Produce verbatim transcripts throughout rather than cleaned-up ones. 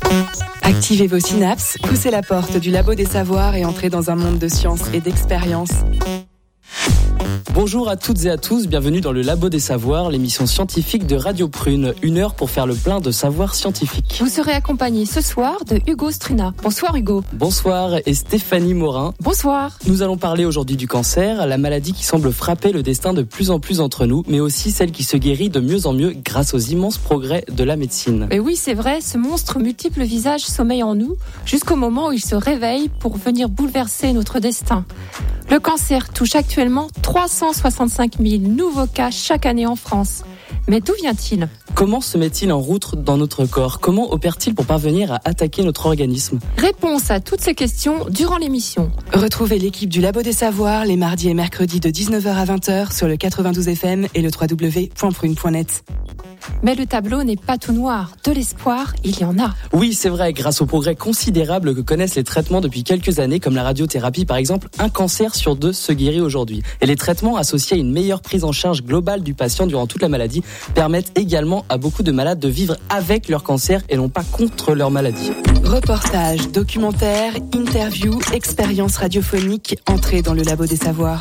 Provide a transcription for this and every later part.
Activez vos synapses, poussez la porte du labo des savoirs et entrez dans un monde de science et d'expérience. Bonjour à toutes et à tous, bienvenue dans le Labo des Savoirs, l'émission scientifique de Radio Prune. Une heure pour faire le plein de savoirs scientifiques. Vous serez accompagné ce soir de Hugo Struna. Bonsoir Hugo. Bonsoir, et Stéphanie Morin. Bonsoir. Nous allons parler aujourd'hui du cancer, la maladie qui semble frapper le destin de plus en plus d'entre nous, mais aussi celle qui se guérit de mieux en mieux grâce aux immenses progrès de la médecine. Et oui, c'est vrai, ce monstre multiple visage sommeille en nous jusqu'au moment où il se réveille pour venir bouleverser notre destin. Le cancer touche actuellement trois cent soixante-cinq mille nouveaux cas chaque année en France. Mais d'où vient-il ? Comment se met-il en route dans notre corps ? Comment opère-t-il pour parvenir à attaquer notre organisme ? Réponse à toutes ces questions durant l'émission. Retrouvez l'équipe du Labo des Savoirs les mardis et mercredis de dix-neuf heures à vingt heures sur le quatre-vingt-douze F M et le w w w point prune point net. Mais le tableau n'est pas tout noir. De l'espoir, il y en a. Oui, c'est vrai, grâce aux progrès considérables que connaissent les traitements depuis quelques années, comme la radiothérapie par exemple, un cancer sur deux se guérit aujourd'hui. Et les traitements associés à une meilleure prise en charge globale du patient durant toute la maladie permettent également à beaucoup de malades de vivre avec leur cancer et non pas contre leur maladie. Reportages, documentaires, interviews, expériences radiophoniques, entrez dans le Labo des Savoirs.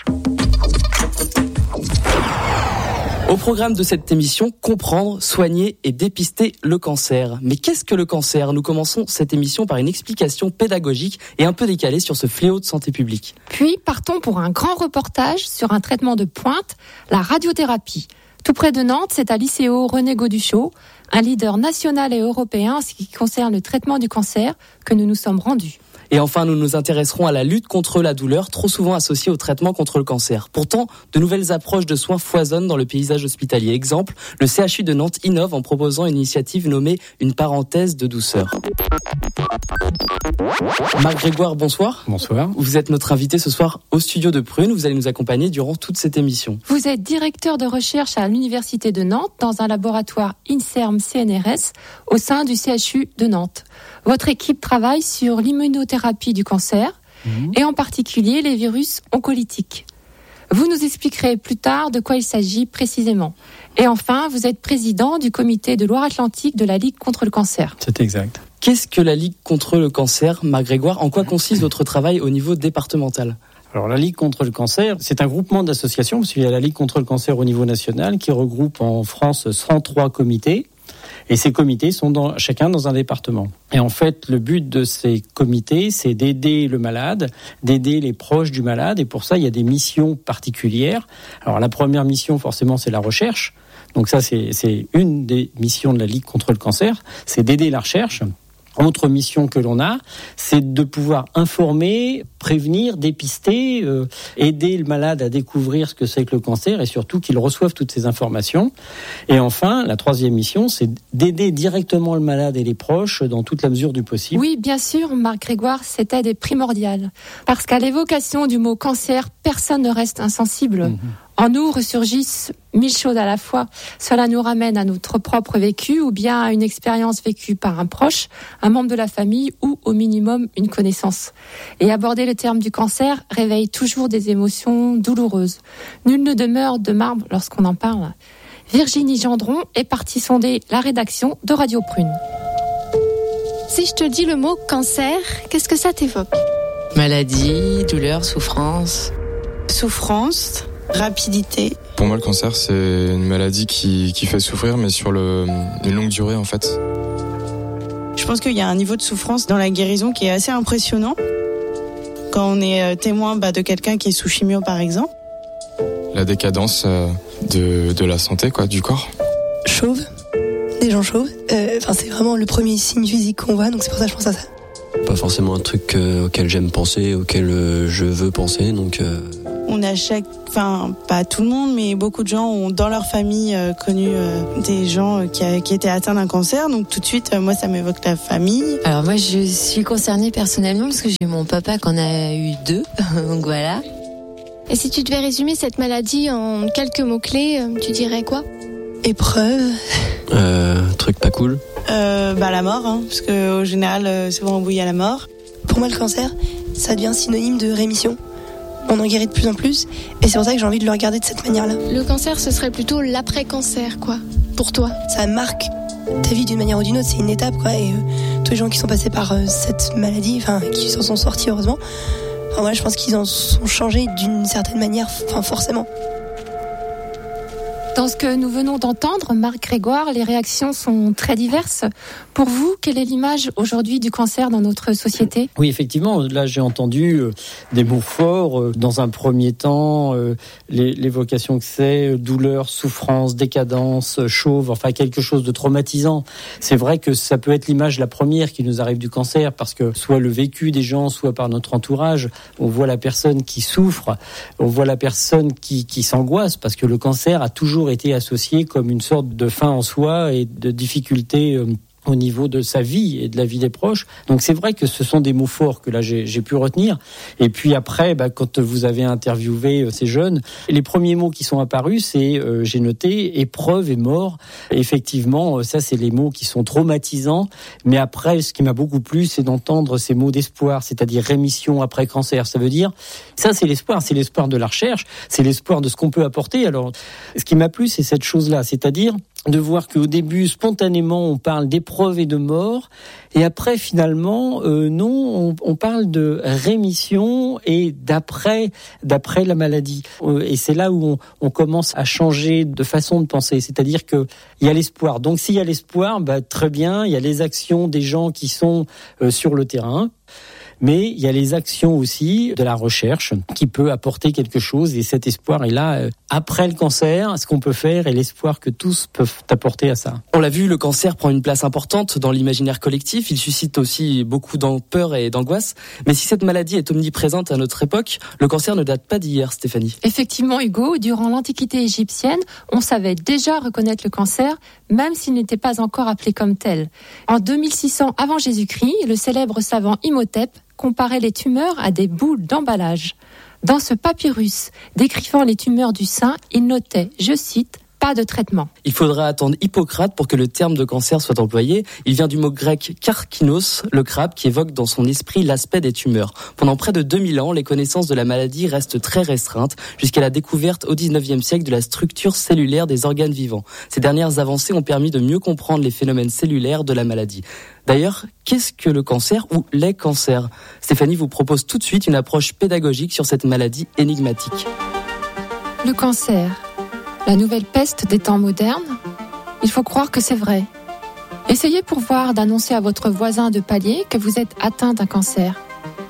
Au programme de cette émission, comprendre, soigner et dépister le cancer. Mais qu'est-ce que le cancer ? Nous commençons cette émission par une explication pédagogique et un peu décalée sur ce fléau de santé publique. Puis partons pour un grand reportage sur un traitement de pointe, la radiothérapie. Tout près de Nantes, c'est à l'I C O René Gauduchot, un leader national et européen en ce qui concerne le traitement du cancer, que nous nous sommes rendus. Et enfin, nous nous intéresserons à la lutte contre la douleur, trop souvent associée au traitement contre le cancer. Pourtant, de nouvelles approches de soins foisonnent dans le paysage hospitalier. Exemple, le C H U de Nantes innove en proposant une initiative nommée une parenthèse de douceur. Marc Grégoire, bonsoir. Bonsoir. Vous êtes notre invité ce soir au studio de Prune. Vous allez nous accompagner durant toute cette émission. Vous êtes directeur de recherche à l'Université de Nantes dans un laboratoire INSERM C N R S au sein du C H U de Nantes. Votre équipe travaille sur l'immunothérapie du cancer mmh. et en particulier les virus oncolytiques. Vous nous expliquerez plus tard de quoi il s'agit précisément. Et enfin, vous êtes président du comité de Loire-Atlantique de la Ligue contre le cancer. C'est exact. Qu'est-ce que la Ligue contre le cancer, Marc Grégoire ? En quoi consiste votre travail au niveau départemental ? Alors la Ligue contre le cancer, c'est un groupement d'associations, parce qu'il y a la Ligue contre le cancer au niveau national qui regroupe en France cent trois comités. Et ces comités sont dans, chacun dans un département. Et en fait, le but de ces comités, c'est d'aider le malade, d'aider les proches du malade. Et pour ça, il y a des missions particulières. Alors la première mission, forcément, c'est la recherche. Donc ça, c'est, c'est une des missions de la Ligue contre le cancer, c'est d'aider la recherche. Autre mission que l'on a, c'est de pouvoir informer, prévenir, dépister, euh, aider le malade à découvrir ce que c'est que le cancer et surtout qu'il reçoive toutes ces informations. Et enfin, la troisième mission, c'est d'aider directement le malade et les proches dans toute la mesure du possible. Oui, bien sûr, Marc Grégoire, cette aide est primordiale. Parce qu'à l'évocation du mot cancer, personne ne reste insensible. Mmh. En nous ressurgissent mille choses à la fois. Cela nous ramène à notre propre vécu ou bien à une expérience vécue par un proche, un membre de la famille ou au minimum une connaissance. Et aborder le terme du cancer réveille toujours des émotions douloureuses. Nul ne demeure de marbre lorsqu'on en parle. Virginie Gendron est partie sonder la rédaction de Radio Prune. Si je te dis le mot cancer, qu'est-ce que ça t'évoque ? Maladie, douleur, souffrance. Souffrance, rapidité. Pour moi, le cancer, c'est une maladie qui, qui fait souffrir, mais sur le, une longue durée, en fait. Je pense qu'il y a un niveau de souffrance dans la guérison qui est assez impressionnant. Quand on est témoin bah, de quelqu'un qui est sous chimio, par exemple. La décadence euh, de, de la santé, quoi, du corps. Chauve, des gens chauves. Euh, enfin, c'est vraiment le premier signe physique qu'on voit, donc c'est pour ça que je pense à ça. Pas forcément un truc euh, auquel j'aime penser, auquel euh, je veux penser, donc... Euh... On a chaque, enfin pas tout le monde, mais beaucoup de gens ont dans leur famille euh, connu euh, des gens euh, qui, a, qui étaient atteints d'un cancer. Donc tout de suite, euh, moi ça m'évoque la famille. Alors moi je suis concernée personnellement parce que j'ai mon papa qui en a eu deux, donc voilà. Et si tu devais résumer cette maladie en quelques mots-clés, euh, tu dirais quoi ? Épreuve. Euh, truc pas cool. Euh, bah la mort, hein, parce que au général, euh, souvent on bouille à la mort. Pour moi, le cancer, ça devient synonyme de rémission. On en guérit de plus en plus, et c'est pour ça que j'ai envie de le regarder de cette manière-là. Le cancer, ce serait plutôt l'après-cancer, quoi, pour toi. Ça marque ta vie d'une manière ou d'une autre, c'est une étape, quoi. Et euh, tous les gens qui sont passés par euh, cette maladie, enfin, qui s'en sont sortis heureusement, enfin, voilà, je pense qu'ils en sont changés d'une certaine manière, enfin, forcément. Dans ce que nous venons d'entendre, Marc Grégoire, les réactions sont très diverses. Pour vous, quelle est l'image aujourd'hui du cancer dans notre société ? Oui, effectivement, là j'ai entendu des mots forts. Dans un premier temps, l'évocation que c'est, douleur, souffrance, décadence, chauve, enfin quelque chose de traumatisant. C'est vrai que ça peut être l'image la première qui nous arrive du cancer, parce que soit le vécu des gens, soit par notre entourage, on voit la personne qui souffre, on voit la personne qui, qui s'angoisse, parce que le cancer a toujours été associé comme une sorte de fin en soi et de difficulté euh, au niveau de sa vie et de la vie des proches. Donc c'est vrai que ce sont des mots forts que là j'ai, j'ai pu retenir. Et puis après, bah, quand vous avez interviewé euh, ces jeunes, les premiers mots qui sont apparus, c'est, euh, j'ai noté, épreuve et mort. Effectivement, ça c'est les mots qui sont traumatisants. Mais après, ce qui m'a beaucoup plu, c'est d'entendre ces mots d'espoir, c'est-à-dire rémission après cancer. Ça veut dire, ça c'est l'espoir, c'est l'espoir de la recherche, c'est l'espoir de ce qu'on peut apporter. Alors, ce qui m'a plu, c'est cette chose-là, c'est-à-dire de voir qu'au début, spontanément, on parle d'épreuve et de mort, et après, finalement, euh, non, on, on parle de rémission et d'après, d'après la maladie. Euh, et c'est là où on, on commence à changer de façon de penser, c'est-à-dire que il y a l'espoir. Donc, s'il y a l'espoir, bah, très bien, il y a les actions des gens qui sont euh, sur le terrain. Mais il y a les actions aussi de la recherche qui peut apporter quelque chose, et cet espoir est là euh, après le cancer, ce qu'on peut faire et l'espoir que tous peuvent apporter à ça. On l'a vu, le cancer prend une place importante dans l'imaginaire collectif, il suscite aussi beaucoup de peur et d'angoisse. Mais si cette maladie est omniprésente à notre époque, le cancer ne date pas d'hier, Stéphanie. Effectivement, Hugo, durant l'Antiquité égyptienne, on savait déjà reconnaître le cancer, même s'il n'était pas encore appelé comme tel. En deux mille six cents avant Jésus-Christ, le célèbre savant Imhotep comparait les tumeurs à des boules d'emballage. Dans ce papyrus décrivant les tumeurs du sein, il notait, je cite, « pas de traitement ». Il faudra attendre Hippocrate pour que le terme de cancer soit employé. Il vient du mot grec karkinos, le crabe, qui évoque dans son esprit l'aspect des tumeurs. Pendant près de deux mille ans, les connaissances de la maladie restent très restreintes, jusqu'à la découverte au dix-neuvième siècle de la structure cellulaire des organes vivants. Ces dernières avancées ont permis de mieux comprendre les phénomènes cellulaires de la maladie. D'ailleurs, qu'est-ce que le cancer ou les cancers ? Stéphanie vous propose tout de suite une approche pédagogique sur cette maladie énigmatique. Le cancer, la nouvelle peste des temps modernes ? Il faut croire que c'est vrai. Essayez pour voir d'annoncer à votre voisin de palier que vous êtes atteint d'un cancer. Quoi ?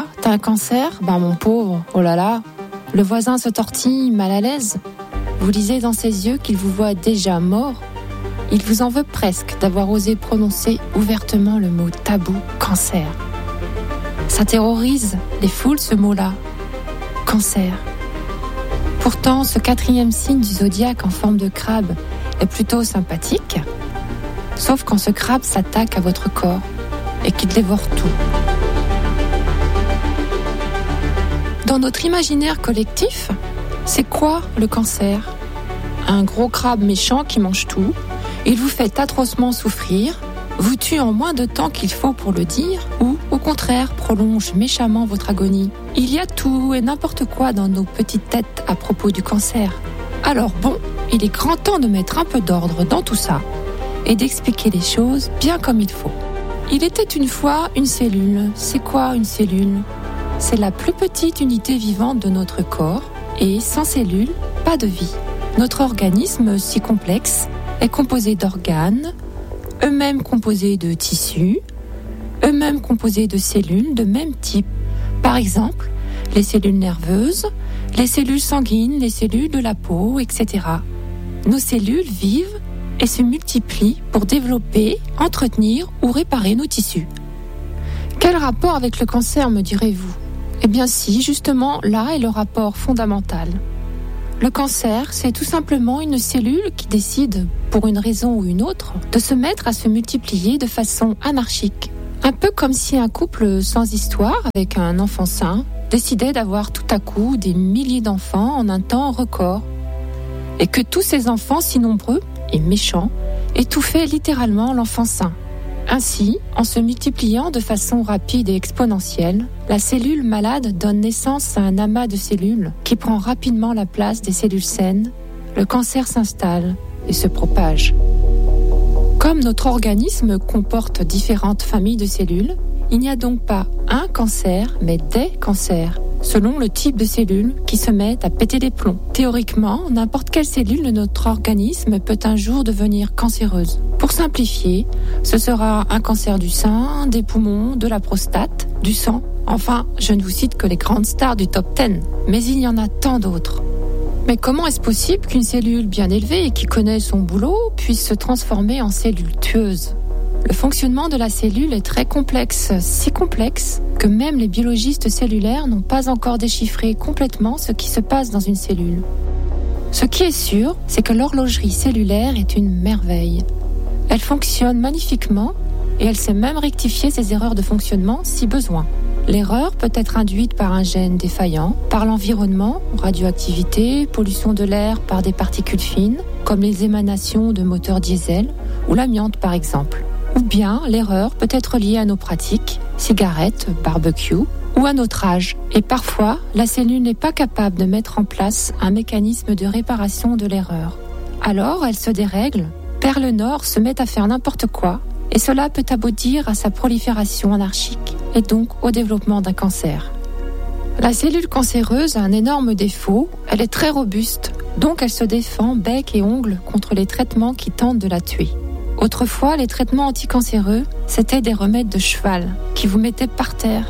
T'as un cancer ? Ben mon pauvre, oh là là. Le voisin se tortille, mal à l'aise. Vous lisez dans ses yeux qu'il vous voit déjà mort. Il vous en veut presque d'avoir osé prononcer ouvertement le mot tabou « cancer ». Ça terrorise les foules, ce mot-là. Cancer. Pourtant, ce quatrième signe du zodiaque en forme de crabe est plutôt sympathique, sauf quand ce crabe s'attaque à votre corps et qu'il dévore tout. Dans notre imaginaire collectif, c'est quoi le cancer ? Un gros crabe méchant qui mange tout. Il vous fait atrocement souffrir, vous tue en moins de temps qu'il faut pour le dire, ou, au contraire, prolonge méchamment votre agonie. Il y a tout et n'importe quoi dans nos petites têtes à propos du cancer. Alors bon, il est grand temps de mettre un peu d'ordre dans tout ça et d'expliquer les choses bien comme il faut. Il était une fois une cellule. C'est quoi une cellule ? C'est la plus petite unité vivante de notre corps, et sans cellule, pas de vie. Notre organisme, si complexe, est composé d'organes, eux-mêmes composés de tissus, eux-mêmes composés de cellules de même type. Par exemple, les cellules nerveuses, les cellules sanguines, les cellules de la peau, et cetera. Nos cellules vivent et se multiplient pour développer, entretenir ou réparer nos tissus. Quel rapport avec le cancer, me direz-vous ? Eh bien si, justement, là est le rapport fondamental. Le cancer, c'est tout simplement une cellule qui décide, pour une raison ou une autre, de se mettre à se multiplier de façon anarchique. Un peu comme si un couple sans histoire, avec un enfant sain, décidait d'avoir tout à coup des milliers d'enfants en un temps record. Et que tous ces enfants si nombreux et méchants étouffaient littéralement l'enfant sain. Ainsi, en se multipliant de façon rapide et exponentielle, la cellule malade donne naissance à un amas de cellules qui prend rapidement la place des cellules saines. Le cancer s'installe et se propage. Comme notre organisme comporte différentes familles de cellules, il n'y a donc pas un cancer, mais des cancers, selon le type de cellule qui se met à péter des plombs. Théoriquement, n'importe quelle cellule de notre organisme peut un jour devenir cancéreuse. Pour simplifier, ce sera un cancer du sein, des poumons, de la prostate, du sang. Enfin, je ne vous cite que les grandes stars du top dix, mais il y en a tant d'autres. Mais comment est-ce possible qu'une cellule bien élevée et qui connaît son boulot puisse se transformer en cellule tueuse ? Le fonctionnement de la cellule est très complexe, si complexe que même les biologistes cellulaires n'ont pas encore déchiffré complètement ce qui se passe dans une cellule. Ce qui est sûr, c'est que l'horlogerie cellulaire est une merveille. Elle fonctionne magnifiquement et elle sait même rectifier ses erreurs de fonctionnement si besoin. L'erreur peut être induite par un gène défaillant, par l'environnement, radioactivité, pollution de l'air par des particules fines, comme les émanations de moteurs diesel, ou l'amiante par exemple. Ou bien l'erreur peut être liée à nos pratiques, cigarettes, barbecue, ou à notre âge. Et parfois, la cellule n'est pas capable de mettre en place un mécanisme de réparation de l'erreur. Alors, elle se dérègle, perd le nord, se met à faire n'importe quoi, et cela peut aboutir à sa prolifération anarchique, et donc au développement d'un cancer. La cellule cancéreuse a un énorme défaut, elle est très robuste, donc elle se défend bec et ongles contre les traitements qui tentent de la tuer. Autrefois, les traitements anticancéreux, c'était des remèdes de cheval qui vous mettaient par terre.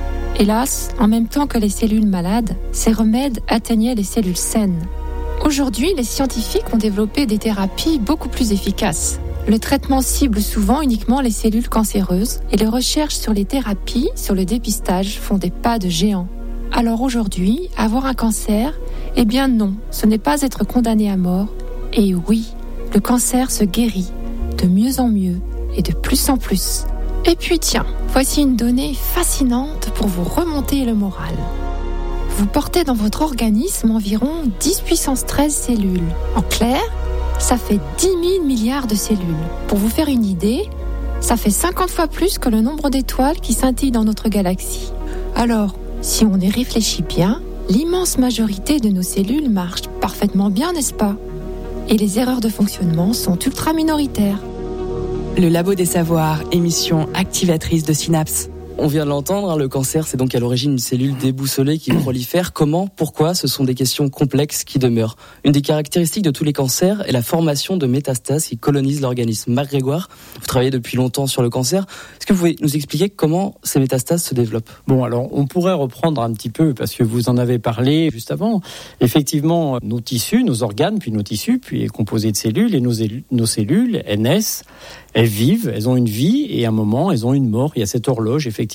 Hélas, en même temps que les cellules malades, ces remèdes atteignaient les cellules saines. Aujourd'hui, les scientifiques ont développé des thérapies beaucoup plus efficaces. Le traitement cible souvent uniquement les cellules cancéreuses et les recherches sur les thérapies, sur le dépistage font des pas de géant. Alors aujourd'hui, avoir un cancer, eh bien non, ce n'est pas être condamné à mort. Et oui, le cancer se guérit de mieux en mieux et de plus en plus. Et puis tiens, voici une donnée fascinante pour vous remonter le moral. Vous portez dans votre organisme environ dix puissance treize cellules. En clair, ça fait dix mille milliards de cellules. Pour vous faire une idée, ça fait cinquante fois plus que le nombre d'étoiles qui scintillent dans notre galaxie. Alors, si on y réfléchit bien, l'immense majorité de nos cellules marchent parfaitement bien, n'est-ce pas ? Et les erreurs de fonctionnement sont ultra minoritaires. Le Labo des Savoirs, émission activatrice de synapses. On vient de l'entendre, hein, le cancer, c'est donc à l'origine une cellule déboussolée qui prolifère. Comment ? Pourquoi ? Ce sont des questions complexes qui demeurent. Une des caractéristiques de tous les cancers est la formation de métastases qui colonisent l'organisme. Marc Grégoire, vous travaillez depuis longtemps sur le cancer. Est-ce que vous pouvez nous expliquer comment ces métastases se développent ? Bon, alors, on pourrait reprendre un petit peu, parce que vous en avez parlé juste avant. Effectivement, nos tissus, nos organes, puis nos tissus, puis est composé de cellules, et nos, élu- nos cellules, elles naissent, elles vivent, elles ont une vie, et à un moment, elles ont une mort. Il y a cette horloge, effectivement.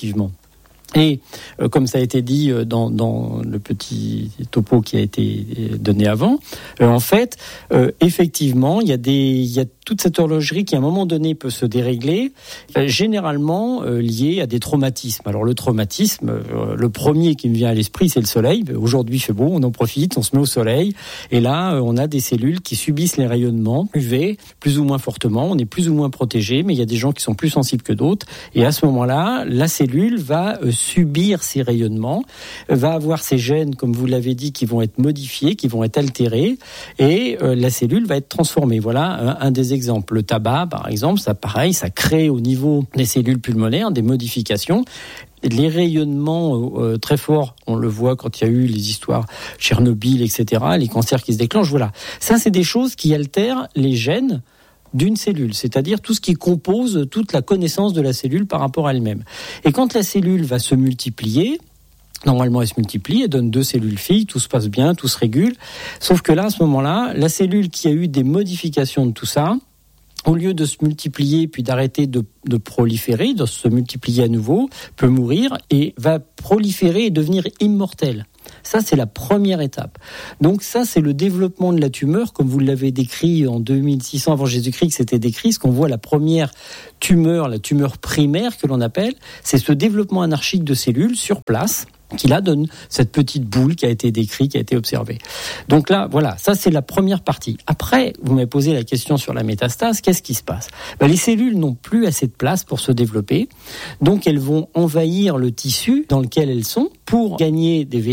Et euh, comme ça a été dit euh, dans, dans le petit topo qui a été donné avant, euh, en fait, euh, effectivement, il y a des, il y a toute cette horlogerie qui, à un moment donné, peut se dérégler, euh, généralement euh, liée à des traumatismes. Alors le traumatisme, euh, le premier qui me vient à l'esprit, c'est le soleil. Aujourd'hui, il fait beau, on en profite, on se met au soleil, et là, euh, on a des cellules qui subissent les rayonnements U V plus ou moins fortement. On est plus ou moins protégé, mais il y a des gens qui sont plus sensibles que d'autres. Et à ce moment-là, la cellule va euh, subir ces rayonnements, euh, va avoir ces gènes, comme vous l'avez dit, qui vont être modifiés, qui vont être altérés, et euh, la cellule va être transformée. Voilà un, un des exemples. Le tabac, par exemple, ça pareil, ça crée au niveau des cellules pulmonaires des modifications. Les rayonnements euh, très forts, on le voit quand il y a eu les histoires Tchernobyl, et cetera, les cancers qui se déclenchent, voilà. Ça, c'est des choses qui altèrent les gènes d'une cellule, c'est-à-dire tout ce qui compose toute la connaissance de la cellule par rapport à elle-même. Et quand la cellule va se multiplier, normalement, elle se multiplie, elle donne deux cellules filles, tout se passe bien, tout se régule. Sauf que là, à ce moment-là, la cellule qui a eu des modifications de tout ça, au lieu de se multiplier puis d'arrêter de, de proliférer, de se multiplier à nouveau, peut mourir et va proliférer et devenir immortelle. Ça, c'est la première étape. Donc ça, c'est le développement de la tumeur, comme vous l'avez décrit en deux mille six cents avant Jésus-Christ, que c'était décrit, ce qu'on voit, la première tumeur, la tumeur primaire que l'on appelle, c'est ce développement anarchique de cellules sur place, qui là donne cette petite boule qui a été décrite, qui a été observée. Donc là, voilà, ça c'est la première partie. Après, vous m'avez posé la question sur la métastase, qu'est-ce qui se passe ? Ben, les cellules n'ont plus assez de place pour se développer, donc elles vont envahir le tissu dans lequel elles sont pour gagner des vaisseaux,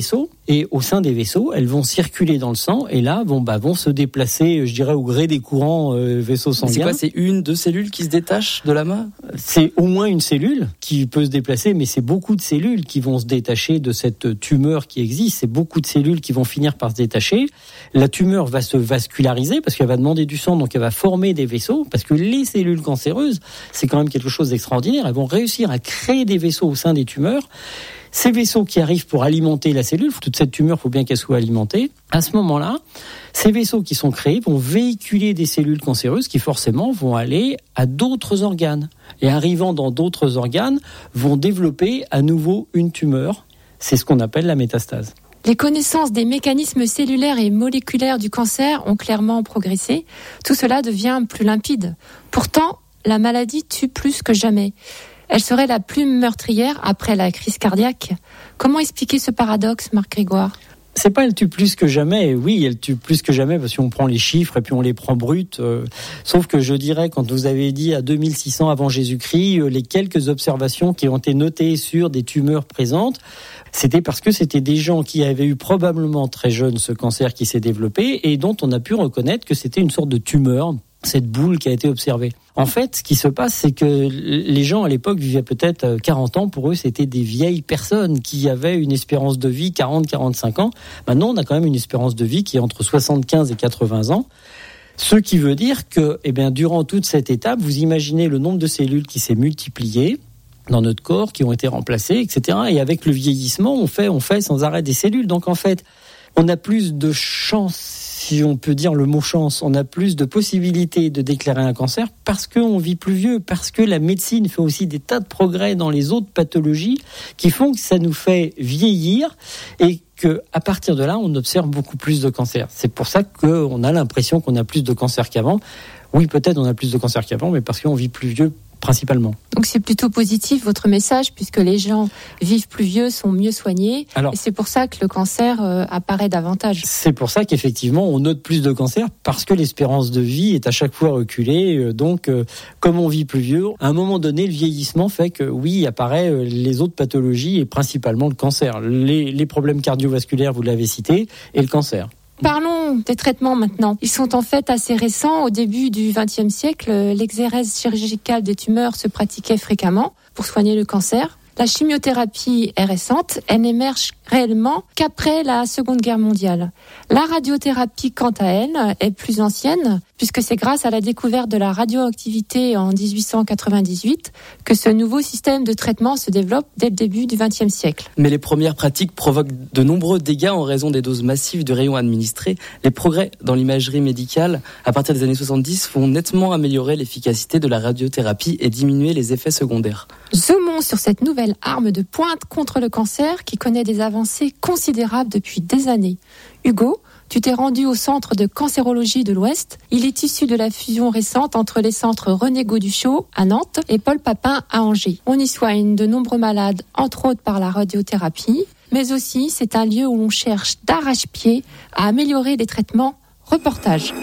Et au sein des vaisseaux, elles vont circuler dans le sang et là, bon, bah, vont se déplacer, je dirais, au gré des courants euh, vaisseaux sanguins. C'est quoi, c'est une, deux cellules qui se détachent de l'amas ? C'est au moins une cellule qui peut se déplacer, mais c'est beaucoup de cellules qui vont se détacher de cette tumeur qui existe. C'est beaucoup de cellules qui vont finir par se détacher. La tumeur va se vasculariser parce qu'elle va demander du sang, donc elle va former des vaisseaux. Parce que les cellules cancéreuses, c'est quand même quelque chose d'extraordinaire. Elles vont réussir à créer des vaisseaux au sein des tumeurs. Ces vaisseaux qui arrivent pour alimenter la cellule, toute cette tumeur, il faut bien qu'elle soit alimentée. À ce moment-là, ces vaisseaux qui sont créés vont véhiculer des cellules cancéreuses qui forcément vont aller à d'autres organes. Et arrivant dans d'autres organes, vont développer à nouveau une tumeur. C'est ce qu'on appelle la métastase. Les connaissances des mécanismes cellulaires et moléculaires du cancer ont clairement progressé. Tout cela devient plus limpide. Pourtant, la maladie tue plus que jamais. Elle serait la plus meurtrière après la crise cardiaque. Comment expliquer ce paradoxe, Marc Grégoire ? C'est pas elle tue plus que jamais. Oui, elle tue plus que jamais parce qu'on prend les chiffres et puis on les prend bruts. Euh, sauf que je dirais, quand vous avez dit à deux mille six cents avant Jésus-Christ, euh, les quelques observations qui ont été notées sur des tumeurs présentes, c'était parce que c'était des gens qui avaient eu probablement très jeunes ce cancer qui s'est développé et dont on a pu reconnaître que c'était une sorte de tumeur, cette boule qui a été observée. En fait, ce qui se passe, c'est que les gens à l'époque vivaient peut-être quarante ans. Pour eux, c'était des vieilles personnes qui avaient une espérance de vie quarante à quarante-cinq ans. Maintenant, on a quand même une espérance de vie qui est entre soixante-quinze et quatre-vingts ans. Ce qui veut dire que, eh bien, durant toute cette étape, vous imaginez le nombre de cellules qui s'est multiplié dans notre corps, qui ont été remplacées, et cetera. Et avec le vieillissement, on fait, on fait sans arrêt des cellules. Donc, en fait, on a plus de chances, si on peut dire le mot chance, on a plus de possibilités de déclarer un cancer parce qu'on vit plus vieux, parce que la médecine fait aussi des tas de progrès dans les autres pathologies qui font que ça nous fait vieillir et qu'à partir de là, on observe beaucoup plus de cancers. C'est pour ça qu'on a l'impression qu'on a plus de cancers qu'avant. Oui, peut-être on a plus de cancers qu'avant, mais parce qu'on vit plus vieux principalement. Donc c'est plutôt positif votre message, puisque les gens vivent plus vieux, sont mieux soignés, alors, et c'est pour ça que le cancer euh, apparaît davantage. C'est pour ça qu'effectivement on note plus de cancers, parce que l'espérance de vie est à chaque fois reculée, euh, donc euh, comme on vit plus vieux, à un moment donné le vieillissement fait que oui, apparaît euh, les autres pathologies et principalement le cancer, les, les problèmes cardiovasculaires, vous l'avez cité, et le cancer. Parlons des traitements maintenant. Ils sont en fait assez récents. Au début du vingtième siècle, l'exérèse chirurgicale des tumeurs se pratiquait fréquemment pour soigner le cancer. La chimiothérapie est récente, elle n'émerge réellement qu'après la Seconde Guerre mondiale. La radiothérapie, quant à elle, est plus ancienne, puisque c'est grâce à la découverte de la radioactivité en dix-huit cent quatre-vingt-dix-huit que ce nouveau système de traitement se développe dès le début du vingtième siècle. Mais les premières pratiques provoquent de nombreux dégâts en raison des doses massives de rayons administrés. Les progrès dans l'imagerie médicale, à partir des années soixante-dix, vont nettement améliorer l'efficacité de la radiothérapie et diminuer les effets secondaires. Zoomons sur cette nouvelle arme de pointe contre le cancer qui connaît des avancées considérables depuis des années. Hugo, tu t'es rendu au centre de cancérologie de l'Ouest. Il est issu de la fusion récente entre les centres René Gauduchot à Nantes et Paul Papin à Angers. On y soigne de nombreux malades, entre autres par la radiothérapie, mais aussi c'est un lieu où l'on cherche d'arrache-pied à améliorer les traitements. Reportage.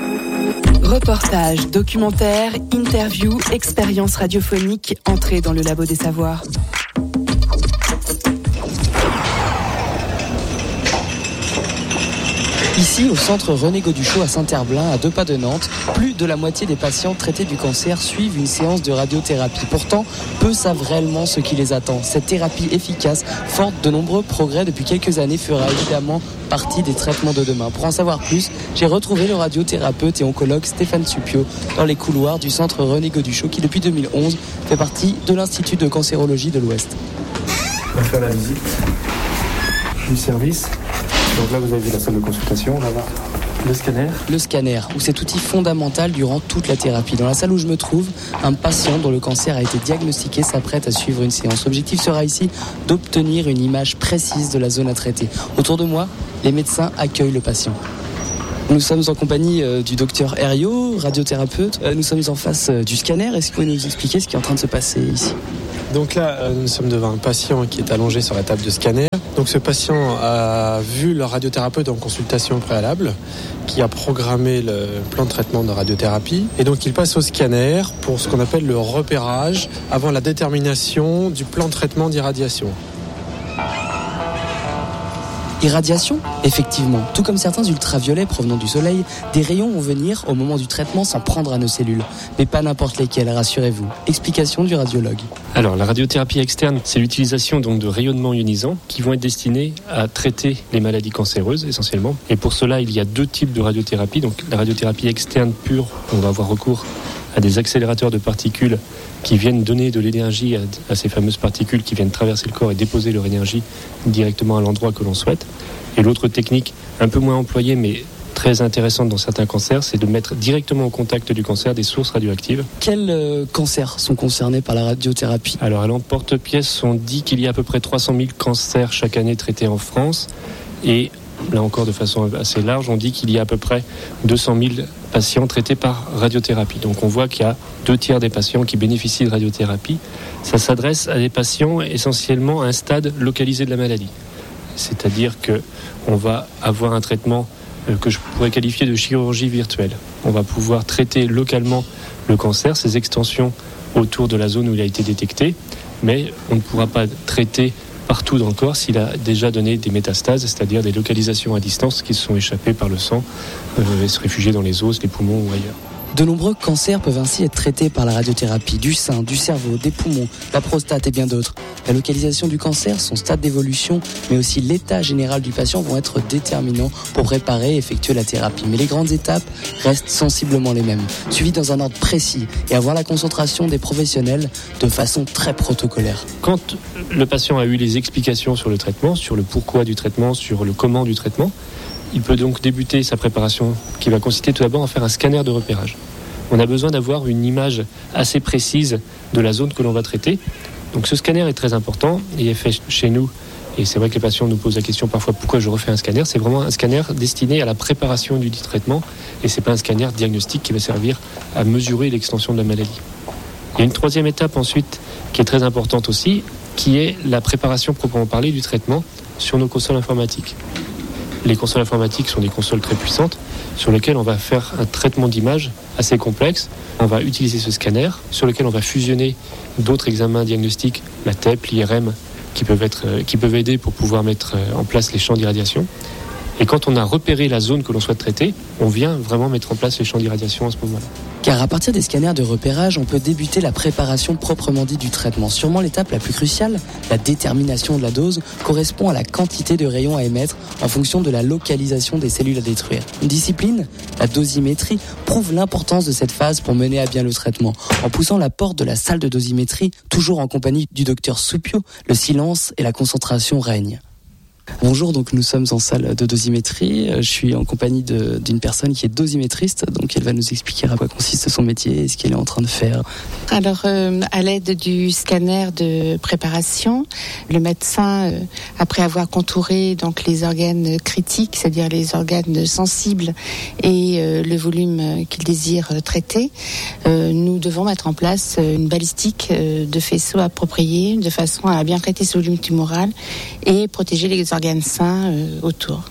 Reportage, documentaire, interview, expérience radiophonique, entrée dans le labo des savoirs. Ici, au centre René Gauduchot à Saint-Herblain, à deux pas de Nantes, plus de la moitié des patients traités du cancer suivent une séance de radiothérapie. Pourtant, peu savent réellement ce qui les attend. Cette thérapie efficace, forte de nombreux progrès depuis quelques années, fera évidemment partie des traitements de demain. Pour en savoir plus, j'ai retrouvé le radiothérapeute et oncologue Stéphane Suppiot dans les couloirs du centre René Gauduchot qui, depuis deux mille onze, fait partie de l'Institut de cancérologie de l'Ouest. On va faire la visite du service. Donc là, vous avez la salle de consultation, on va voir le scanner. Le scanner, où cet outil fondamental durant toute la thérapie. Dans la salle où je me trouve, un patient dont le cancer a été diagnostiqué s'apprête à suivre une séance. L'objectif sera ici d'obtenir une image précise de la zone à traiter. Autour de moi, les médecins accueillent le patient. Nous sommes en compagnie euh, du docteur Herriot, radiothérapeute. Euh, nous sommes en face euh, du scanner. Est-ce que vous pouvez nous expliquer ce qui est en train de se passer ici ? Donc là, euh, nous sommes devant un patient qui est allongé sur la table de scanner. Donc ce patient a vu le radiothérapeute en consultation préalable, qui a programmé le plan de traitement de radiothérapie. Et donc il passe au scanner pour ce qu'on appelle le repérage avant la détermination du plan de traitement d'irradiation. Irradiation ? Effectivement, tout comme certains ultraviolets provenant du soleil, des rayons vont venir au moment du traitement s'en prendre à nos cellules. Mais pas n'importe lesquels, rassurez-vous. Explication du radiologue. Alors, la radiothérapie externe, c'est l'utilisation donc de rayonnements ionisants qui vont être destinés à traiter les maladies cancéreuses essentiellement. Et pour cela, il y a deux types de radiothérapie. Donc, la radiothérapie externe pure, on va avoir recours à des accélérateurs de particules qui viennent donner de l'énergie à, à ces fameuses particules qui viennent traverser le corps et déposer leur énergie directement à l'endroit que l'on souhaite. Et l'autre technique, un peu moins employée mais très intéressante dans certains cancers, c'est de mettre directement au contact du cancer des sources radioactives. Quels euh, cancers sont concernés par la radiothérapie ? Alors à l'emporte-pièce, on dit qu'il y a à peu près trois cent mille cancers chaque année traités en France. Et là encore de façon assez large, on dit qu'il y a à peu près deux cent mille patients traités par radiothérapie. Donc on voit qu'il y a deux tiers des patients qui bénéficient de radiothérapie. Ça s'adresse à des patients essentiellement à un stade localisé de la maladie. C'est-à-dire qu'on va avoir un traitement que je pourrais qualifier de chirurgie virtuelle. On va pouvoir traiter localement le cancer, ses extensions autour de la zone où il a été détecté, mais on ne pourra pas traiter partout dans le corps s'il a déjà donné des métastases, c'est-à-dire des localisations à distance qui se sont échappées par le sang euh, et se réfugier dans les os, les poumons ou ailleurs. De nombreux cancers peuvent ainsi être traités par la radiothérapie, du sein, du cerveau, des poumons, la prostate et bien d'autres. La localisation du cancer, son stade d'évolution, mais aussi l'état général du patient vont être déterminants pour préparer et effectuer la thérapie. Mais les grandes étapes restent sensiblement les mêmes, suivies dans un ordre précis et avoir la concentration des professionnels de façon très protocolaire. Quand le patient a eu les explications sur le traitement, sur le pourquoi du traitement, sur le comment du traitement, il peut donc débuter sa préparation qui va consister tout d'abord à faire un scanner de repérage. On a besoin d'avoir une image assez précise de la zone que l'on va traiter. Donc ce scanner est très important, il est fait chez nous et c'est vrai que les patients nous posent la question parfois pourquoi je refais un scanner. C'est vraiment un scanner destiné à la préparation du dit traitement et c'est pas un scanner diagnostique qui va servir à mesurer l'extension de la maladie. Il y a une troisième étape ensuite qui est très importante aussi, qui est la préparation proprement parlée du traitement sur nos consoles informatiques. Les consoles informatiques sont des consoles très puissantes sur lesquelles on va faire un traitement d'image assez complexe. On va utiliser ce scanner sur lequel on va fusionner d'autres examens diagnostiques, la T E P, l'I R M, qui peuvent, être, qui peuvent aider pour pouvoir mettre en place les champs d'irradiation. Et quand on a repéré la zone que l'on souhaite traiter, on vient vraiment mettre en place les champs d'irradiation à ce moment-là. Car à partir des scanners de repérage, on peut débuter la préparation proprement dite du traitement. Sûrement l'étape la plus cruciale, la détermination de la dose, correspond à la quantité de rayons à émettre en fonction de la localisation des cellules à détruire. Une discipline, la dosimétrie, prouve l'importance de cette phase pour mener à bien le traitement. En poussant la porte de la salle de dosimétrie, toujours en compagnie du docteur Soupio, le silence et la concentration règnent. Bonjour, donc nous sommes en salle de dosimétrie. Je suis en compagnie de, d'une personne qui est dosimétriste, donc elle va nous expliquer à quoi consiste son métier et ce qu'elle est en train de faire. Alors, euh, à l'aide du scanner de préparation, le médecin, euh, après avoir contouré donc les organes critiques, c'est-à-dire les organes sensibles et euh, le volume qu'il désire traiter, euh, nous devons mettre en place une balistique euh, de faisceaux appropriés de façon à bien traiter ce volume tumoral et protéger les organes organes sains euh, autour.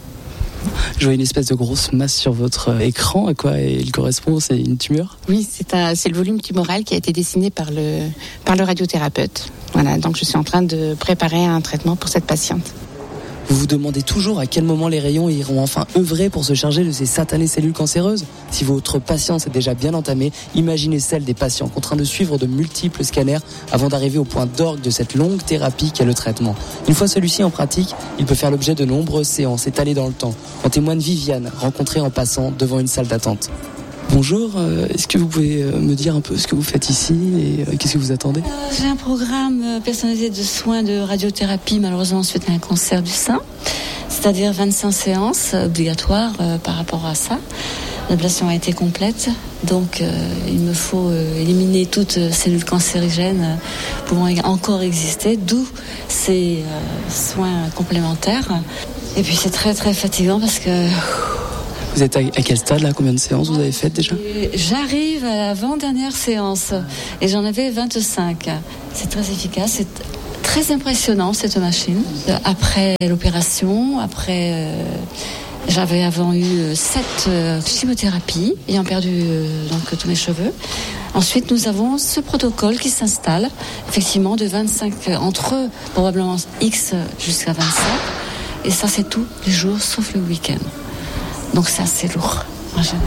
Je vois une espèce de grosse masse sur votre écran. À quoi il correspond ? C'est une tumeur ? Oui, c'est, un, c'est le volume tumoral qui a été dessiné par le, par le radiothérapeute. Voilà, donc je suis en train de préparer un traitement pour cette patiente. Vous vous demandez toujours à quel moment les rayons iront enfin œuvrer pour se charger de ces satanées cellules cancéreuses ? Si votre patience est déjà bien entamée, imaginez celle des patients contraints de suivre de multiples scanners avant d'arriver au point d'orgue de cette longue thérapie qu'est le traitement. Une fois celui-ci en pratique, il peut faire l'objet de nombreuses séances étalées dans le temps. En témoigne Viviane, rencontrée en passant devant une salle d'attente. Bonjour, euh, est-ce que vous pouvez euh, me dire un peu ce que vous faites ici et euh, qu'est-ce que vous attendez ? euh, J'ai un programme personnalisé de soins de radiothérapie, malheureusement suite à un cancer du sein, c'est-à-dire vingt-cinq séances obligatoires euh, par rapport à ça. L'ablation a été complète, donc euh, il me faut euh, éliminer toutes cellules cancérigènes euh, pouvant encore exister, d'où ces euh, soins complémentaires. Et puis c'est très très fatigant parce que... Vous êtes à quel stade là ? Combien de séances vous avez faites déjà ? J'arrive à l'avant-dernière séance et j'en avais vingt-cinq. C'est très efficace, c'est très impressionnant cette machine. Après l'opération, après... Euh, j'avais avant eu sept euh, chimiothérapies, ayant perdu euh, donc tous mes cheveux. Ensuite, nous avons ce protocole qui s'installe, effectivement, de vingt-cinq, entre probablement X jusqu'à vingt-cinq. Et ça, c'est tous les jours, sauf le week-end. Donc c'est assez lourd, en général.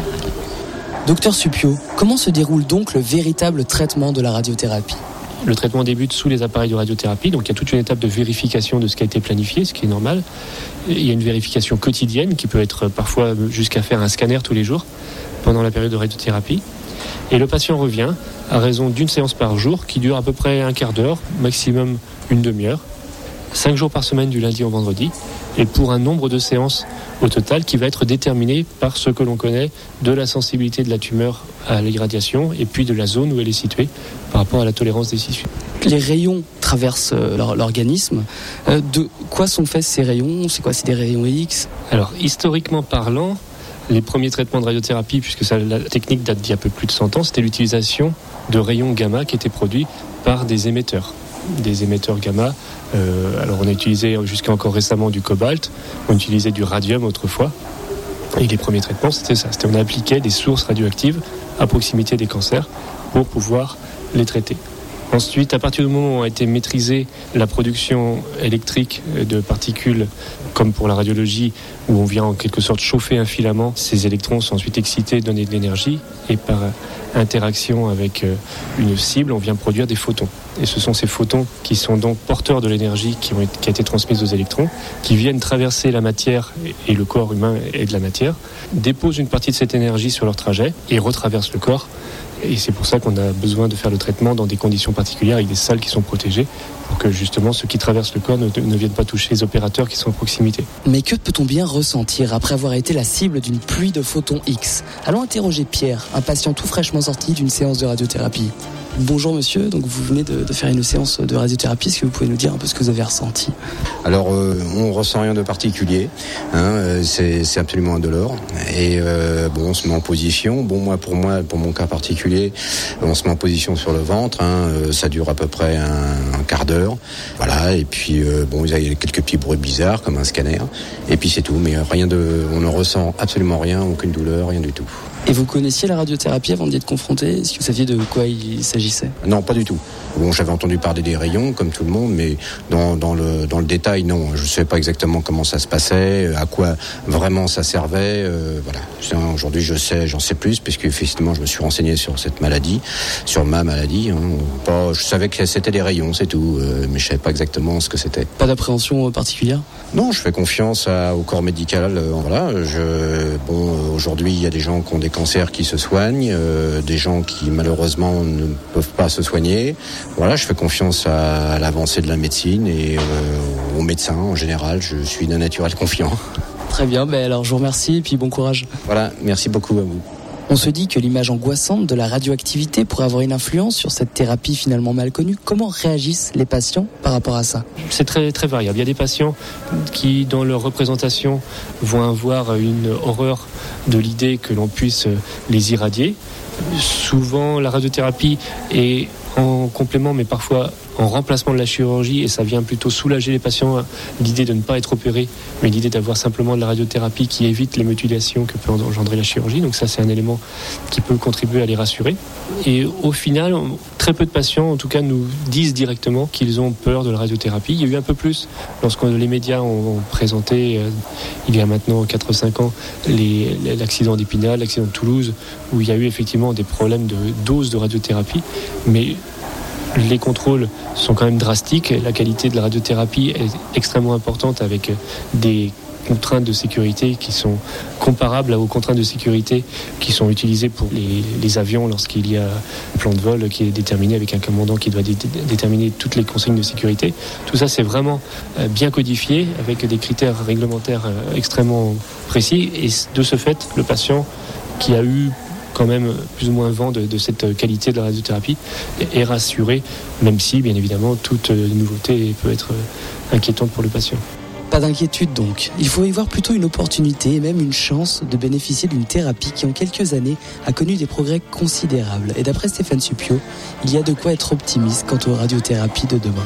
Docteur Suppiot, comment se déroule donc le véritable traitement de la radiothérapie ? Le traitement débute sous les appareils de radiothérapie, donc il y a toute une étape de vérification de ce qui a été planifié, ce qui est normal. Il y a une vérification quotidienne qui peut être parfois jusqu'à faire un scanner tous les jours pendant la période de radiothérapie. Et le patient revient à raison d'une séance par jour qui dure à peu près un quart d'heure, maximum une demi-heure, cinq jours par semaine du lundi au vendredi, et pour un nombre de séances au total qui va être déterminé par ce que l'on connaît de la sensibilité de la tumeur à l'irradiation et puis de la zone où elle est située par rapport à la tolérance des tissus. Les rayons traversent l'organisme. De quoi sont faits ces rayons ? C'est quoi ? C'est des rayons X ? Alors, historiquement parlant, les premiers traitements de radiothérapie, puisque ça, la technique date d'il y a un peu plus de cent ans, c'était l'utilisation de rayons gamma qui étaient produits par des émetteurs. Des émetteurs gamma. Euh, alors on a utilisé jusqu'à encore récemment du cobalt, on utilisait du radium autrefois. Et les premiers traitements, c'était ça. C'était on appliquait des sources radioactives à proximité des cancers pour pouvoir les traiter. Ensuite, à partir du moment où a été maîtrisée la production électrique de particules, comme pour la radiologie, où on vient en quelque sorte chauffer un filament, ces électrons sont ensuite excités, donner de l'énergie, et par interaction avec une cible, on vient produire des photons. Et ce sont ces photons qui sont donc porteurs de l'énergie qui, ont été, qui a été transmise aux électrons, qui viennent traverser la matière, et le corps humain est de la matière, déposent une partie de cette énergie sur leur trajet et retraversent le corps. Et c'est pour ça qu'on a besoin de faire le traitement dans des conditions particulières avec des salles qui sont protégées pour que justement ceux qui traversent le corps ne, ne viennent pas toucher les opérateurs qui sont à proximité. Mais que peut-on bien ressentir après avoir été la cible d'une pluie de photons X ? Allons interroger Pierre, un patient tout fraîchement sorti d'une séance de radiothérapie. Bonjour monsieur, donc vous venez de, de faire une séance de radiothérapie, est-ce que vous pouvez nous dire un peu ce que vous avez ressenti ? Alors euh, on ressent rien de particulier, hein, euh, c'est, c'est absolument indolore et euh, bon on se met en position, bon moi pour moi pour mon cas particulier on se met en position sur le ventre, hein, euh, ça dure à peu près un, un quart d'heure, voilà et puis euh, bon il y a quelques petits bruits bizarres comme un scanner et puis c'est tout, mais rien de, on ne ressent absolument rien, aucune douleur, rien du tout. Et vous connaissiez la radiothérapie avant d'y être confronté ? Est-ce que vous saviez de quoi il s'agissait ? Non, pas du tout. Bon, j'avais entendu parler des rayons, comme tout le monde, mais dans, dans, le, dans le détail, non. Je ne savais pas exactement comment ça se passait, à quoi vraiment ça servait. Euh, voilà. Aujourd'hui, je sais, j'en sais plus, puisque effectivement, je me suis renseigné sur cette maladie, sur ma maladie. Hein. Pas, je savais que c'était des rayons, c'est tout, euh, mais je ne savais pas exactement ce que c'était. Pas d'appréhension particulière ? Non, je fais confiance à, au corps médical. Euh, voilà. Je, bon, euh, aujourd'hui, il y a des gens qui ont des cancers qui se soignent, euh, des gens qui malheureusement ne peuvent pas se soigner. Voilà, je fais confiance à, à l'avancée de la médecine et euh, aux médecins en général. Je suis d'un naturel confiant. Très bien, ben alors je vous remercie et puis bon courage. Voilà, merci beaucoup à vous. On se dit que l'image angoissante de la radioactivité pourrait avoir une influence sur cette thérapie finalement mal connue. Comment réagissent les patients par rapport à ça ? C'est très, très variable. Il y a des patients qui, dans leur représentation, vont avoir une horreur de l'idée que l'on puisse les irradier. Souvent, la radiothérapie est en complément, mais parfois en remplacement de la chirurgie, et ça vient plutôt soulager les patients, l'idée de ne pas être opéré, mais l'idée d'avoir simplement de la radiothérapie qui évite les mutilations que peut engendrer la chirurgie. Donc ça, c'est un élément qui peut contribuer à les rassurer. Et au final, très peu de patients, en tout cas, nous disent directement qu'ils ont peur de la radiothérapie. Il y a eu un peu plus lorsque les médias ont présenté, euh, il y a maintenant quatre ou cinq ans, les, l'accident d'Épinal, l'accident de Toulouse, où il y a eu effectivement des problèmes de dose de radiothérapie, mais les contrôles sont quand même drastiques. La qualité de la radiothérapie est extrêmement importante avec des contraintes de sécurité qui sont comparables aux contraintes de sécurité qui sont utilisées pour les, les avions lorsqu'il y a un plan de vol qui est déterminé avec un commandant qui doit dé- déterminer toutes les consignes de sécurité. Tout ça, c'est vraiment bien codifié avec des critères réglementaires extrêmement précis et de ce fait, le patient qui a eu quand même plus ou moins vent de, de cette qualité de la radiothérapie est rassuré, même si, bien évidemment, toute nouveauté peut être inquiétante pour le patient. Pas d'inquiétude donc. Il faut y voir plutôt une opportunité et même une chance de bénéficier d'une thérapie qui, en quelques années, a connu des progrès considérables. Et d'après Stéphane Suppiot, il y a de quoi être optimiste quant aux radiothérapies de demain.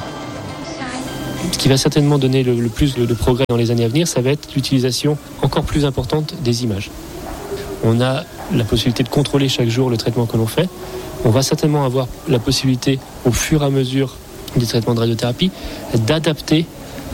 Ce qui va certainement donner le, le plus de, de progrès dans les années à venir, ça va être l'utilisation encore plus importante des images. On a la possibilité de contrôler chaque jour le traitement que l'on fait. On va certainement avoir la possibilité, au fur et à mesure des traitements de radiothérapie, d'adapter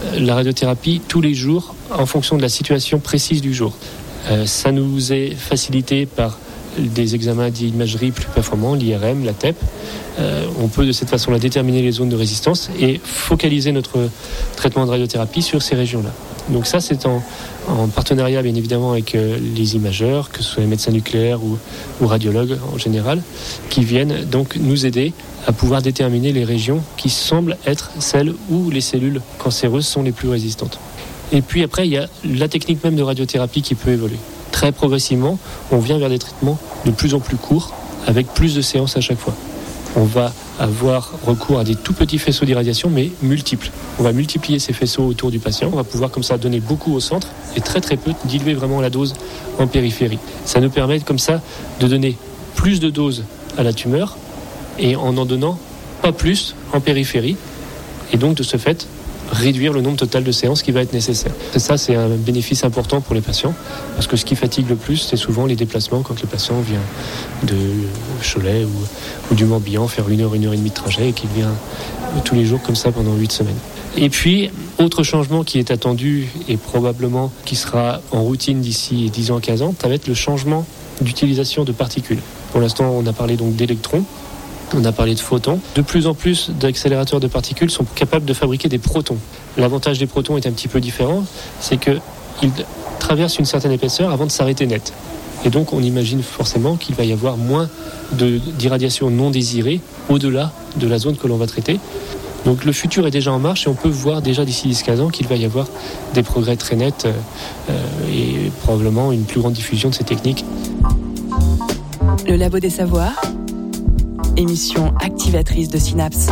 la radiothérapie tous les jours en fonction de la situation précise du jour. Euh, ça nous est facilité par des examens d'imagerie plus performants, l'I R M, la T E P. Euh, on peut de cette façon-là déterminer les zones de résistance et focaliser notre traitement de radiothérapie sur ces régions-là. Donc ça, c'est en, en partenariat bien évidemment avec euh, les imageurs, que ce soit les médecins nucléaires ou, ou radiologues en général, qui viennent donc nous aider à pouvoir déterminer les régions qui semblent être celles où les cellules cancéreuses sont les plus résistantes. Et puis après, il y a la technique même de radiothérapie qui peut évoluer. Très progressivement, on vient vers des traitements de plus en plus courts, avec plus de séances à chaque fois. On va avoir recours à des tout petits faisceaux d'irradiation, mais multiples. On va multiplier ces faisceaux autour du patient. On va pouvoir comme ça donner beaucoup au centre et très très peu diluer vraiment la dose en périphérie. Ça nous permet comme ça de donner plus de doses à la tumeur et en en donnant pas plus en périphérie. Et donc de ce fait, réduire le nombre total de séances qui va être nécessaire. Et ça, c'est un bénéfice important pour les patients, parce que ce qui fatigue le plus, c'est souvent les déplacements quand le patient vient de Cholet ou, ou du Morbihan faire une heure, une heure et demie de trajet et qu'il vient tous les jours comme ça pendant huit semaines. Et puis, autre changement qui est attendu et probablement qui sera en routine d'ici dix ans, quinze ans, ça va être le changement d'utilisation de particules. Pour l'instant, on a parlé donc d'électrons. On a parlé de photons. De plus en plus d'accélérateurs de particules sont capables de fabriquer des protons. L'avantage des protons est un petit peu différent, c'est qu'ils traversent une certaine épaisseur avant de s'arrêter net. Et donc on imagine forcément qu'il va y avoir moins de, d'irradiation non désirée au-delà de la zone que l'on va traiter. Donc le futur est déjà en marche et on peut voir déjà d'ici dix à quinze ans qu'il va y avoir des progrès très nets euh, et probablement une plus grande diffusion de ces techniques. Le Labo des Savoirs, émission activatrice de synapses.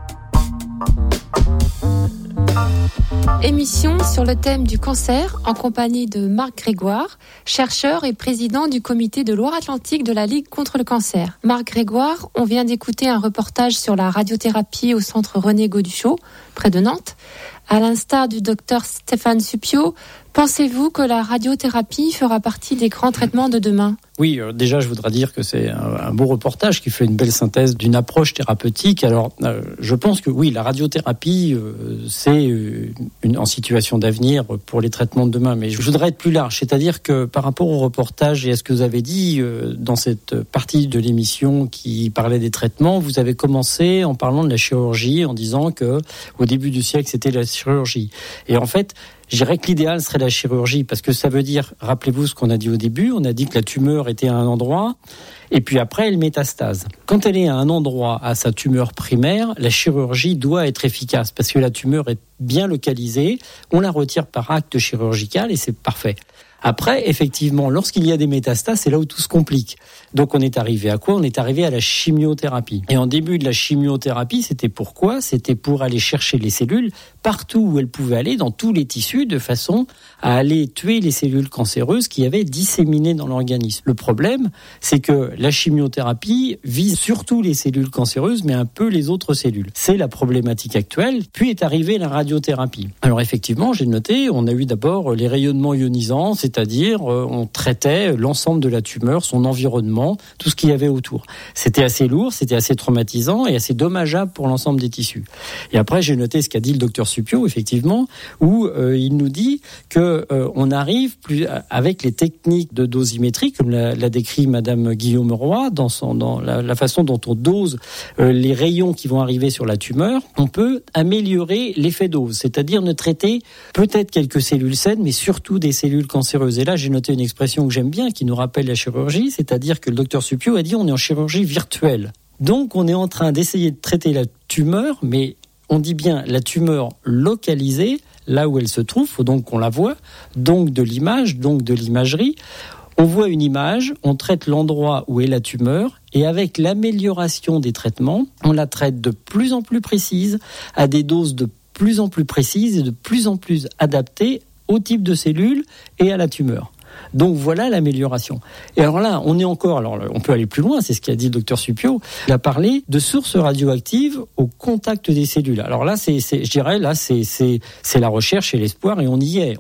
Émission sur le thème du cancer en compagnie de Marc Grégoire, chercheur et président du comité de Loire-Atlantique de la Ligue contre le cancer. Marc Grégoire, on vient d'écouter un reportage sur la radiothérapie au centre René Gauduchot, près de Nantes. À l'instar du docteur Stéphane Suppiot, pensez-vous que la radiothérapie fera partie des grands traitements de demain ? Oui, euh, déjà, je voudrais dire que c'est un, un beau reportage qui fait une belle synthèse d'une approche thérapeutique. Alors, euh, je pense que oui, la radiothérapie, euh, c'est une, en situation d'avenir pour les traitements de demain. Mais je voudrais être plus large, c'est-à-dire que par rapport au reportage et à ce que vous avez dit euh, dans cette partie de l'émission qui parlait des traitements, vous avez commencé en parlant de la chirurgie, en disant que au début du siècle, c'était la chirurgie. Et en fait, je dirais que l'idéal serait la chirurgie, parce que ça veut dire, rappelez-vous ce qu'on a dit au début, on a dit que la tumeur était à un endroit, et puis après elle métastase. Quand elle est à un endroit, à sa tumeur primaire, la chirurgie doit être efficace, parce que la tumeur est bien localisée, on la retire par acte chirurgical et c'est parfait. Après, effectivement, lorsqu'il y a des métastases, c'est là où tout se complique. Donc on est arrivé à quoi ? On est arrivé à la chimiothérapie. Et en début de la chimiothérapie, c'était pourquoi ? C'était pour aller chercher les cellules partout où elles pouvaient aller, dans tous les tissus, de façon à aller tuer les cellules cancéreuses qui avaient disséminé dans l'organisme. Le problème, c'est que la chimiothérapie vise surtout les cellules cancéreuses, mais un peu les autres cellules. C'est la problématique actuelle. Puis est arrivée la radiothérapie. Alors effectivement, j'ai noté, on a eu d'abord les rayonnements ionisants, c'est-à-dire euh, on traitait l'ensemble de la tumeur, son environnement, tout ce qu'il y avait autour. C'était assez lourd, c'était assez traumatisant et assez dommageable pour l'ensemble des tissus. Et après, j'ai noté ce qu'a dit le docteur Suppiot, effectivement, où euh, il nous dit que euh, on arrive plus avec les techniques de dosimétrie, comme l'a, l'a décrit Madame Guillaume Roy, dans, son, dans la, la façon dont on dose euh, les rayons qui vont arriver sur la tumeur, on peut améliorer l'effet dose, c'est-à-dire ne traiter peut-être quelques cellules saines, mais surtout des cellules cancéreuses. Et là, j'ai noté une expression que j'aime bien, qui nous rappelle la chirurgie, c'est-à-dire que le docteur Suppiot a dit on est en chirurgie virtuelle. Donc, on est en train d'essayer de traiter la tumeur, mais on dit bien la tumeur localisée, là où elle se trouve, faut donc qu'on la voit, donc de l'image, donc de l'imagerie. On voit une image, on traite l'endroit où est la tumeur, et avec l'amélioration des traitements, on la traite de plus en plus précise, à des doses de plus en plus précises et de plus en plus adaptées au type de cellules et à la tumeur. Donc voilà l'amélioration. Et alors là, on est encore, alors on peut aller plus loin, c'est ce qu'a dit le docteur Suppiot. Il a parlé de sources radioactives au contact des cellules. Alors là, c'est, c'est je dirais, là, c'est, c'est, c'est la recherche et l'espoir, et on y est.